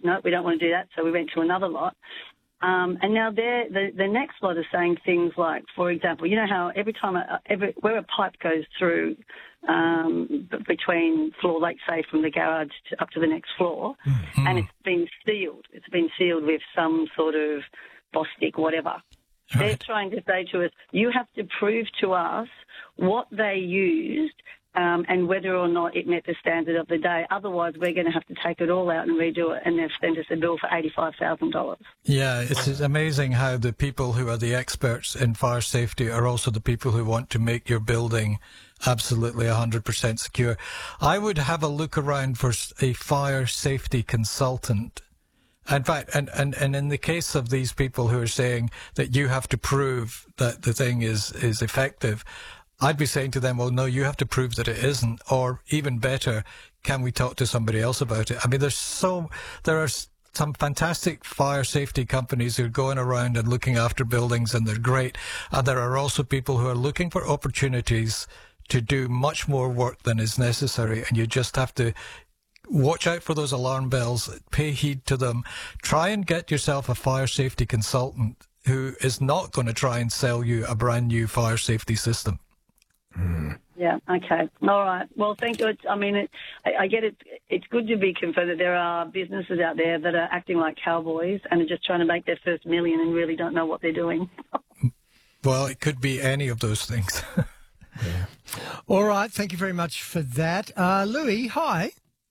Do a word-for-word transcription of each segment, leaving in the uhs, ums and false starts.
no, we don't want to do that. So we went to another lot. Um, and now they're, the, the next lot is saying things like, for example, you know how every time, a, every, where a pipe goes through um, b- between floor, like say from the garage to, up to the next floor, mm-hmm. and it's been sealed. It's been sealed with some sort of Bostik, whatever. Right. They're trying to say to us, you have to prove to us what they used Um, and whether or not it met the standard of the day. Otherwise, we're going to have to take it all out and redo it, and they've sent us a bill for eighty-five thousand dollars. Yeah, it's, it's amazing how the people who are the experts in fire safety are also the people who want to make your building absolutely one hundred percent secure. I would have a look around for a fire safety consultant. In fact, and, and, and in the case of these people who are saying that you have to prove that the thing is, is effective, I'd be saying to them, well, no, you have to prove that it isn't, or even better, can we talk to somebody else about it? I mean, there's so, there are some fantastic fire safety companies who are going around and looking after buildings, and they're great. And there are also people who are looking for opportunities to do much more work than is necessary, and you just have to watch out for those alarm bells, pay heed to them, try and get yourself a fire safety consultant who is not going to try and sell you a brand new fire safety system. Mm. Yeah, okay. All right. Well, thank you. It's, I mean, it, I, I get it. It's good to be confirmed that there are businesses out there that are acting like cowboys and are just trying to make their first million and really don't know what they're doing. Well, it could be any of those things. Yeah. All right. Thank you very much for that. Uh, Louis, hi.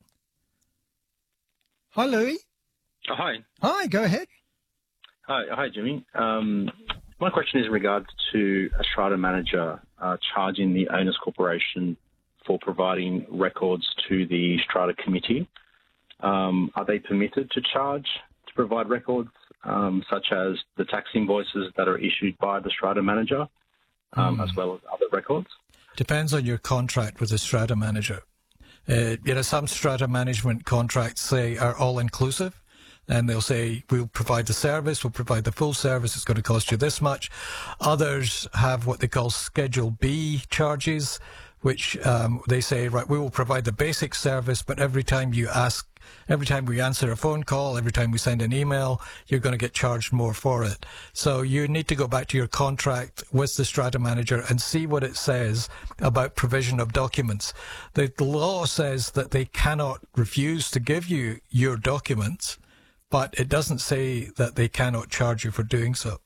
Hi, Louis. Oh, hi. Hi, go ahead. Hi, hi, Jimmy. Um, my question is in regards to a strata manager uh, charging the owners corporation for providing records to the strata committee. Um, are they permitted to charge to provide records, um, such as the tax invoices that are issued by the strata manager, um, mm. as well as other records? Depends on your contract with the strata manager. Uh, you know, some strata management contracts say are all inclusive. And they'll say, we'll provide the service, we'll provide the full service, it's going to cost you this much. Others have what they call Schedule B charges, which um, they say, right, we will provide the basic service, but every time you ask, every time we answer a phone call, every time we send an email, you're going to get charged more for it. So you need to go back to your contract with the strata manager and see what it says about provision of documents. The, the law says that they cannot refuse to give you your documents, but it doesn't say that they cannot charge you for doing so.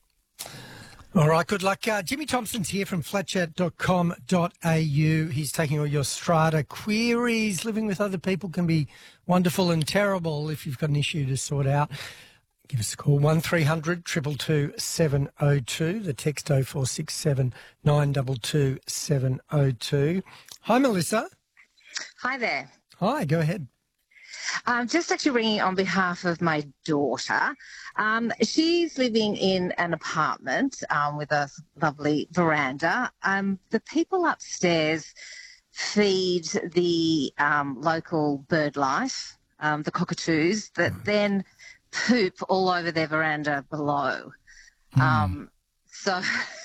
All right, good luck. Uh, Jimmy Thompson's here from flat chat dot com dot a u. He's taking all your strata queries. Living with other people can be wonderful and terrible if you've got an issue to sort out. Give us a call, one three hundred, two two two, seven oh two. The text oh four six seven, nine two two, seven oh two. Hi, Melissa. Hi there. Hi, go ahead. I'm just actually ringing on behalf of my daughter. Um, she's living in an apartment um, with a lovely veranda. Um, the people upstairs feed the um, local bird life, um, the cockatoos, that mm. then poop all over their veranda below. Mm. Um, so,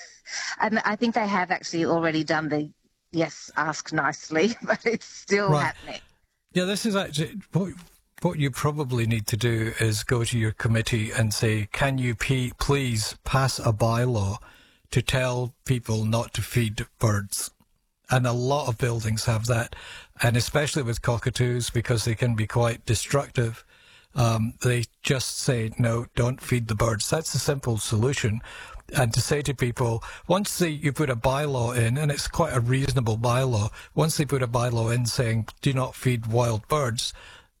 and I think they have actually already done the yes, ask nicely, but it's still right. happening. Yeah, this is actually what, what you probably need to do is go to your committee and say, can you p- please pass a bylaw to tell people not to feed birds? And a lot of buildings have that, and especially with cockatoos, because they can be quite destructive. Um, they just say, no, don't feed the birds. That's a simple solution. And to say to people, once they, you put a bylaw in, and it's quite a reasonable bylaw, once they put a bylaw in saying, do not feed wild birds,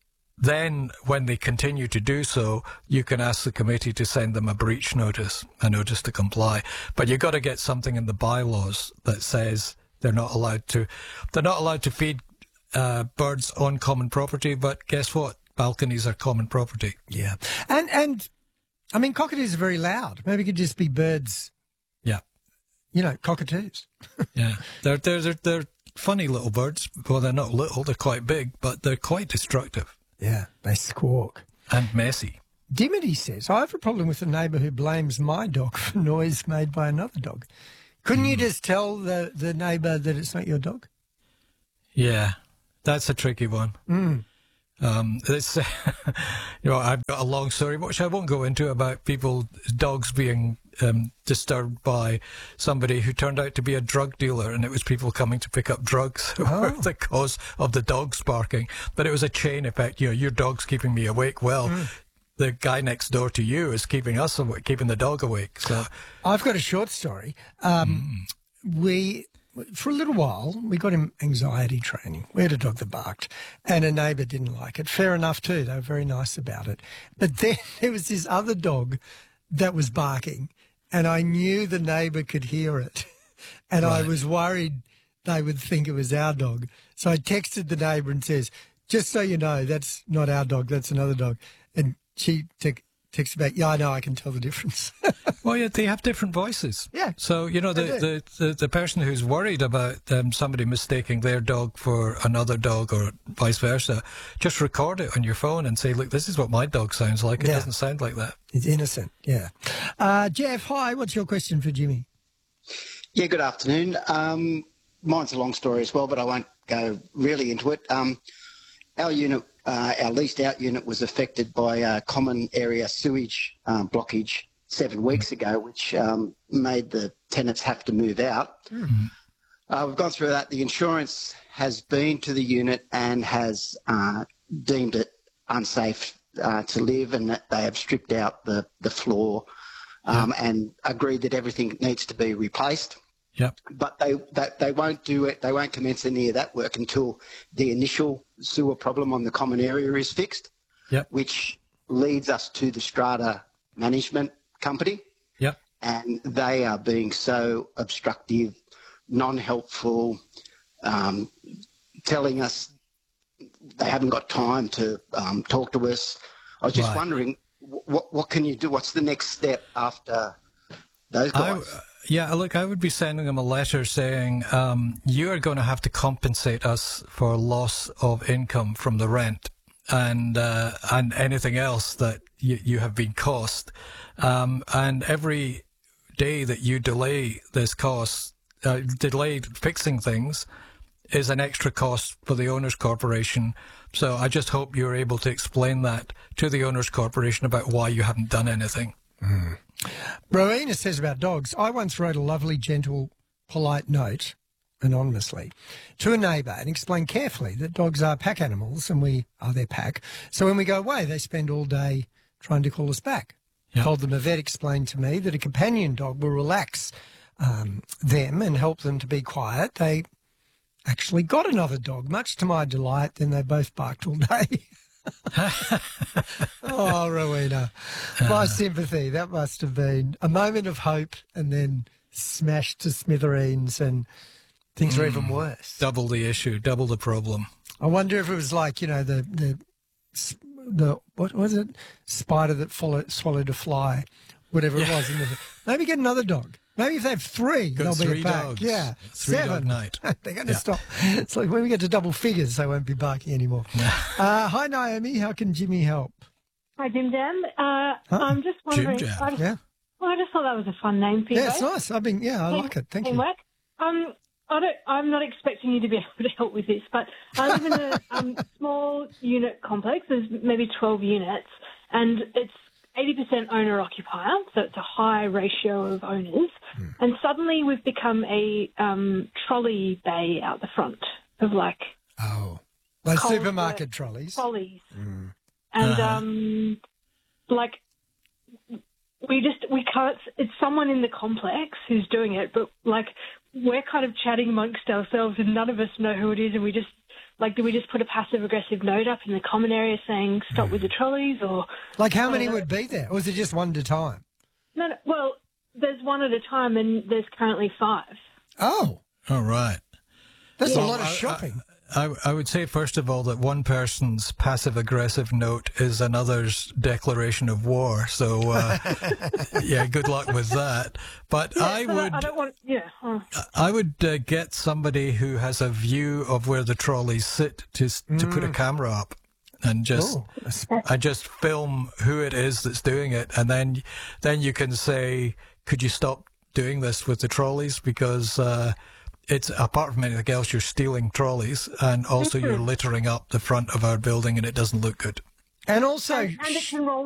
then when they continue to do so, you can ask the committee to send them a breach notice, a notice to comply. But you've got to get something in the bylaws that says they're not allowed to, they're not allowed to feed uh, birds on common property, but guess what? Balconies are common property. Yeah. And, and, I mean, cockatoos are very loud. Maybe it could just be birds. Yeah. You know, cockatoos. Yeah. They're, they're, they're, they're funny little birds. Well, they're not little. They're quite big, but they're quite destructive. Yeah. They squawk. And messy. Dimity says, I have a problem with a neighbour who blames my dog for noise made by another dog. Couldn't mm. you just tell the, the neighbour that it's not your dog? Yeah. That's a tricky one. Mm. Um, it's, you know, I've got a long story, which I won't go into, about people, dogs being um, disturbed by somebody who turned out to be a drug dealer, and it was people coming to pick up drugs Oh. were the cause of the dogs barking. But it was a chain effect. You know, your dog's keeping me awake. Well, mm. the guy next door to you is keeping us awake, keeping the dog awake. So I've got a short story. Um, mm. We... For a little while, we got him anxiety training. We had a dog that barked, and a neighbour didn't like it. Fair enough, too. They were very nice about it. But then there was this other dog that was barking, and I knew the neighbour could hear it. And right. I was worried they would think it was our dog. So I texted the neighbour and says, just so you know, that's not our dog, that's another dog. And she te- texted back, yeah, I know, I can tell the difference. Well, yeah, they have different voices. Yeah. So, you know, the, the, the, the person who's worried about um, somebody mistaking their dog for another dog or vice versa, just record it on your phone and say, look, this is what my dog sounds like. It yeah. doesn't sound like that. It's innocent, yeah. Uh, Jeff, hi, what's your question for Jimmy? Yeah, good afternoon. Um, mine's a long story as well, but I won't go really into it. Um, our unit, uh, our leased out unit was affected by uh, common area sewage um, blockage seven weeks ago, which um, made the tenants have to move out. Mm-hmm. Uh, we've gone through that. The insurance has been to the unit and has uh, deemed it unsafe uh, to live, and that they have stripped out the, the floor um, yep. and agreed that everything needs to be replaced. Yep. But they, they they won't do it. They won't commence any of that work until the initial sewer problem on the common area is fixed. Yep. Which leads us to the strata management company. Yep. And they are being so obstructive, non-helpful, um, telling us they haven't got time to um, talk to us. I was just right. wondering, what what can you do? What's the next step after those guys? I, yeah, look, I would be sending them a letter saying, um, you are going to have to compensate us for loss of income from the rent and uh, and anything else that you, you have been cost. Um, and every day that you delay this cost, uh, delay fixing things, is an extra cost for the Owners Corporation. So I just hope you're able to explain that to the Owners Corporation about why you haven't done anything. Mm. Rowena says about dogs, I once wrote a lovely, gentle, polite note, anonymously, to a neighbour and explained carefully that dogs are pack animals and we are their pack. So when we go away, they spend all day trying to call us back. Yep. Told them a vet explained to me that a companion dog will relax um, them and help them to be quiet. They actually got another dog, much to my delight. Then they both barked all day. Oh, Rowena, my sympathy. That must have been a moment of hope and then smashed to smithereens, and things mm, are even worse. Double the issue, double the problem. I wonder if it was like, you know, the the the what was it? Spider that followed, swallowed a fly, whatever yeah. it was. Maybe get another dog. Maybe if they have three, Got they'll three be a pack. Dogs. Yeah, three seven. Dog night. They're going to yeah. stop. It's like when we get to double figures, they won't be barking anymore. uh, hi, Naomi. How can Jimmy help? Hi, Jim Jam. Uh, huh? I'm just wondering. Jim Jam. I just, yeah. Well, I just thought that was a fun name for you. Yeah, guys. it's nice. I've been. Yeah, I Team, like it. Thank teamwork. you. Um, I don't. I'm not expecting you to be able to help with this, but I live in a um, small unit complex. There's maybe twelve units, and it's eighty percent owner-occupier, so it's a high ratio of owners. Mm. And suddenly we've become a um, trolley bay out the front of like... Oh, like supermarket trolleys? Trolleys. Mm. And uh-huh. um, like we just, we can't, it's someone in the complex who's doing it, but like we're kind of chatting amongst ourselves and none of us know who it is, and we just, like, do we just put a passive-aggressive note up in the common area saying stop mm. with the trolleys, or... Like, how many would be there? Or is it just one at a time? No, no, well, there's one at a time, and there's currently five. Oh. All right. That's yeah. a lot of I, shopping. I, I would say, first of all, that one person's passive-aggressive note is another's declaration of war. So, uh, yeah, good luck with that. But yeah, I would... I don't want... Yeah. Oh. I would uh, get somebody who has a view of where the trolleys sit to mm. to put a camera up and just oh. and just film who it is that's doing it, and then then you can say, could you stop doing this with the trolleys, because uh, it's apart from anything else, you're stealing trolleys, and also you're littering up the front of our building, and it doesn't look good. And also, And, and it can roll